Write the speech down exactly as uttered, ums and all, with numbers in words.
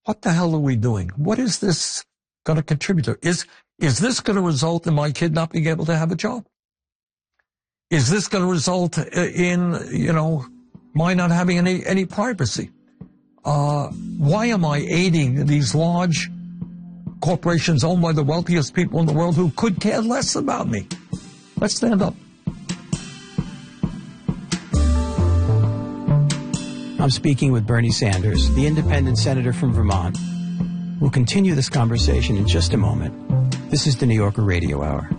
what the hell are we doing? What is this going to contribute to? Is, is this going to result in my kid not being able to have a job? Is this going to result in, you know, my not having any, any privacy? Uh, why am I aiding these large corporations owned by the wealthiest people in the world who could care less about me? Let's stand up. I'm speaking with Bernie Sanders, the independent senator from Vermont. We'll continue this conversation in just a moment. This is the New Yorker Radio Hour.